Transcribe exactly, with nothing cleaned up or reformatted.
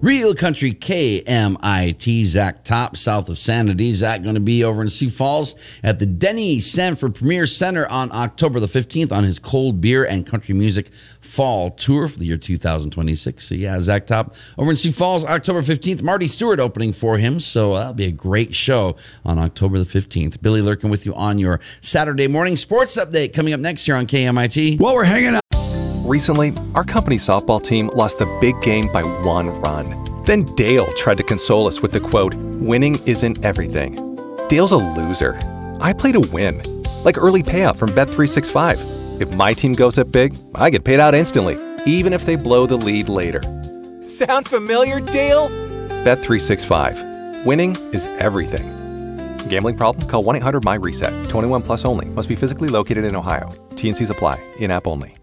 Real Country K M I T, Zach Top, south of Sanity. Zach going to be over in Sioux Falls at the Denny Sanford Premier Center on October the fifteenth on his cold beer and country music fall tour for the year two thousand twenty-six. So yeah, Zach Top over in Sioux Falls, October fifteenth. Marty Stewart opening for him, so that'll be a great show on October the fifteenth. Billy Lurkin with you on your Saturday morning sports update coming up next year on K M I T. Well, we're hanging out. Recently, our company softball team lost the big game by one run. Then Dale tried to console us with the quote, "Winning isn't everything." Dale's a loser. I play to win. Like early payout from Bet three sixty-five. If my team goes up big, I get paid out instantly, even if they blow the lead later. Sound familiar, Dale? Bet three sixty-five. Winning is everything. Gambling problem? Call one eight hundred M Y RESET. twenty-one plus only. Must be physically located in Ohio. T and Cs apply. In-app only.